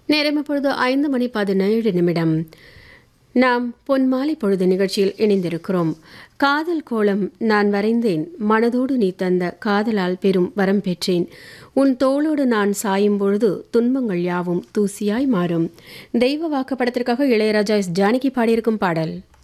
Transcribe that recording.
நேரம் இப்பொழுது 5:17 நாம் பொன்மாலை பொழுது நிகழ்ச்சியில் இணைந்திருக்கிறோம். காதல் கோலம் நான் வரைந்தேன், மனதோடு நீ தந்த காதலால் பெரும் வரம் பெற்றேன். உன் தோளோடு நான் சாயும் பொழுது துன்பங்கள் யாவும் தூசியாய் மாறும். தெய்வ வாக்கு படத்திற்காக இளையராஜா எஸ். ஜானகி பாடியிருக்கும் பாடல்.